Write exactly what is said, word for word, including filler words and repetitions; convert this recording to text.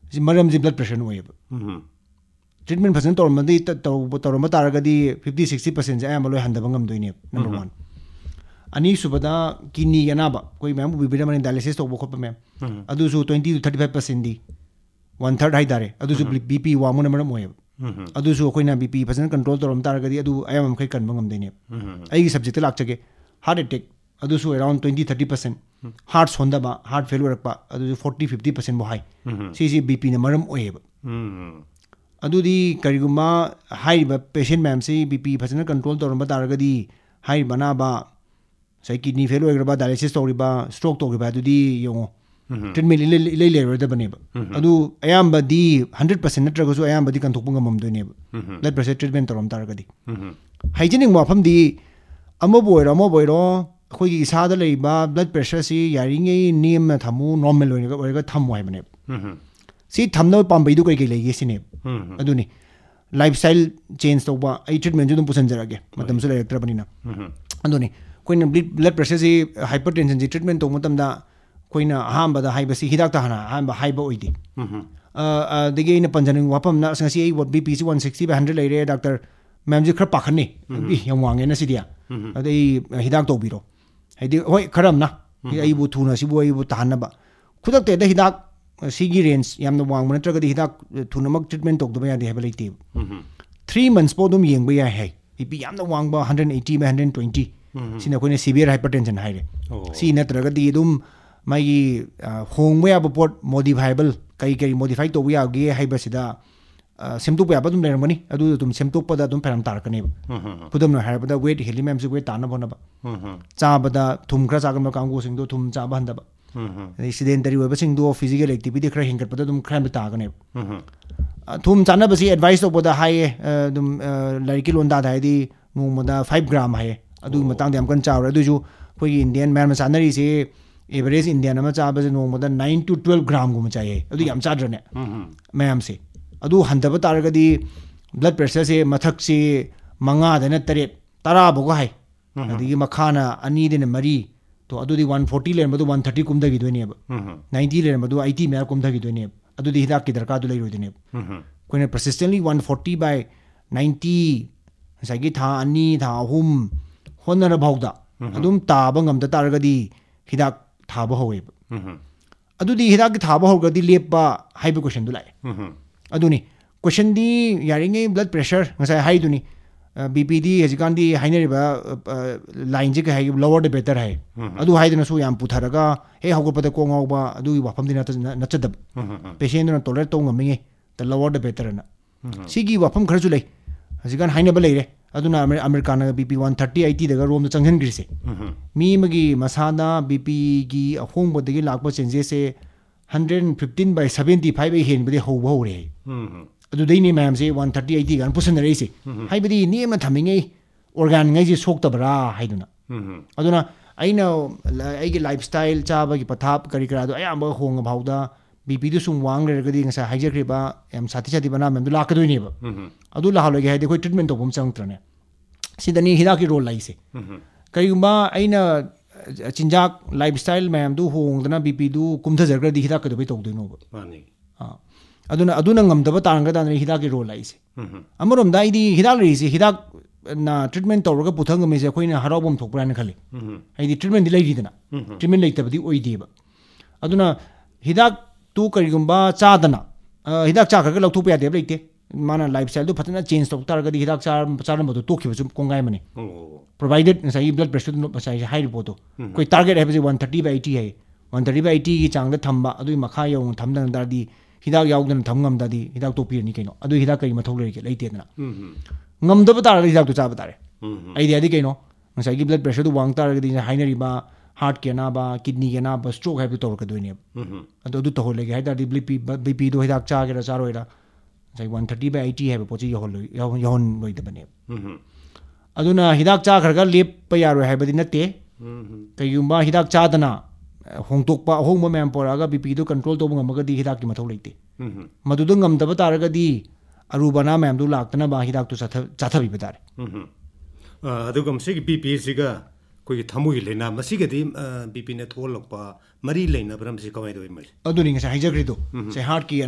मरम blood pressure होइब treatment फजन तौरमदी तौरम तारगदी fifty sixty percent अयाम लोय हंदब ngमदोइने number one अनि सुबदा kidney अनाबा कोई मैम बिबिरमन डायलिसिस तौब खोप ma'am अदुसु twenty two thirty five percent दी one third हाइदारे अदुसु BP Vaman मरम होइब अदुसु Koyna BP फजन control तौरम तारगदी अदु अयाम खै कनब ngमदोइने I subject लाक्चगे heart attack अदुसु around twenty thirty percent heart सोंदबा heart fail रखपा अदुसु forty fifty percent बो high CC BP न मरम होइब अदुदी करिगुमा हाइबा patient ma'am से BP फजन control तौरम तारगदी high बनाबा सै kidney fail होइग्रबा dialysis तौरिबा stroke तौरिबा अदुदी योंगो treatment ले लेरद बनेब अदु अयामबदी hundred percent नत्रगसु अयामबदी कंथोप ngमदोइनेब blood pressure treatment तौरम तारगदी hygienic मफमदी अमबो ओइरो अमबो ओइरो अखोई इसादा लेबा blood pressure सी यारिंगे name थमु normal ओइगा ओइगा थमु हाइबनेब सी थमनो पाम्बैदु कई कई लेगे सिनेब अदुनी लाइफस्टाइल चेंज तौबा आई ट्रीटमेंट जुदुम पुसनजरगे मतम से लेरक्त्रबनिना अदुनी कोइना ब्लड प्रेशर सी हाइपरटेंशन जी ट्रीटमेंट तौब मतमदा कोइना अहामबदा हाइबसी हिदाक ता हना अहामबा हाइबा ओइदि अ दगे इन पंजनिंग वापमना संगसी आई BP C one sixty by hundred लेरे डॉक्टर मैम जी खर पाखने बि यम वांगे ना सिदिया अदे हिदाक तौबिरो हाइदि होय खरमना आई बु थुना सिबु आई बु ताहनबा खुदक ते द हिदाक सिगी रेंज यामना वांग नत्रगदि हिदाक थुनमक ट्रीटमेंट तौदबा यादे हेबा लेते थ्री मंथ्स पो दुम येंगबा या है BP यामना वांगबा one eighty by one twenty Cina कोइने severe hypertension हाइरे सी नत्रगदि दुम मागी होंगबा याबा पोट मॉडिफाइबल कई कई मॉडिफाई तौबा यागे हाइबसिदा सेमतोप याबा दुम लेरमनी अदु दुम सेमतोपदा दुम फेरम तारकने खुदमनो हाइबदा वेट हेली मैम से वेट ताना बनबा चाबदा थुम खरा चागम कांगो सिंगदो थुम चाबा हंदबा रेसिडेंटरी ओइबा सिंगदो फिजिकल एक्टिविटी खरा हिंगतपदा दुम खरा तागने थुम चानबसी एडवाइस तौबदा हाइए दुम लाइकी लोंदा दाइदी नोमदा फाइव ग्राम हाइए अदु मतंग याम कन चावर अदुजु कोई इंडियन मैम चानरी से एवरेज इंडियन अमा चाबजे नोमदा नाइन टू ट्वेल्व ग्राम गुम चाहिए अदु याम चाद्रने मैम से अदु हंदब तारगदी ब्लड प्रेशर से मथक से मंगा दना तरेट तरा बगो हाई अदगी मखाना अनी दिन मरी तो अदुदी वन फोर्टी लेर मदु वन थर्टी कुमदगी दोनेब नाइंटी लेर मदु एटी मेर कुमदगी दोनेब अदुदी हिदाक की दरकार दु लेरोदिनेब कोइने persistently one forty by ninety सगी था अनी था अहुम honour भावदा अदुम Taba ngam da taragadi hidak thaba howe adudi hidak thaba hogadi lepa haiba question du lai aduni question di yaringe blood pressure ngasai hai duni bp di hejikan di haineriba line ji ka hai lower the better hai adu hai dina su yam putharaga he hogopada ko ngawba adu wafam dina nachadab patient na tolerate to ngami the lower the better na sigi wafam kharju lai hejikan haineba leire aduna americana bp one thirty eighty daga rom da changhan grise mi magi masana bp gi ahong bod gi lakpa changes se one fifteen by seventy five ai hen bade ho ho re adu dei ni ma'am se one thirty eighty gan pusan re se hai badi ni ma thamingai organ ngai ji sok tabra haiduna aduna aina ai gi lifestyle cha ba gi pathap kari kara do ayamba hong bhauda bp du sum wang re gadi ngasa haijakriba em sati sati bana mem du lakadoi ne ba adu la haloge haide koi treatment to bum changtrane sidani hida ki role lai se kaigumba aina chinjak lifestyle mem du hongdana bp du kumtha jargra di hida ka do bai togdoi no ba mani ha aduna aduna ngamdaba taranga dan hida ki role lai se amorom dai di hida ri se hida na treatment tawraga puthang me se koina harobom thokpra na khale ai di treatment di lai ri dana treatment lai tabadi oi de ba aduna hida tu karigumba chadana hidak cha kha lok thupa yade leite mana lifestyle du phatna change tok tar ga hidak cha char ma du to khibu kongai mane provided sai blood pressure no sai high report koi target hai one thirty by eighty hai one thirty by eighty gi chang da thamba adu makha yong thamdang dar di hidak yaugdan thamngam da di hidak to pi ni kaino adu hidak kai mathok le ke leite na ngam da tar hidak tu cha batare idea di kaino sai gi blood pressure du wang tar ga di hainari ba heart ke na ba kidney ke na ba stroke hai to tor ka doine adu du to hole ge haida bp bp do hidak cha ge ra charo ira sai one thirty by eighty hai pochi yo hol yo hon loi de bane aduna hidak cha khar ga lep pa yaro hai badi natte kayumba hidak cha dana hongtok pa hong ma mem pora ga bp do control to ngam ga di hidak ki mathau leite madu do ngam da ba tar ga di arubana mem du laktana ba hidak tu cha cha thabi badare adu gam se bp siga कोई थमुई लेना मसीगदी BP ने थोलकपा मरी लेना ब्रम से कमाई दो email अदुनी ngasa hijakri do se heart ki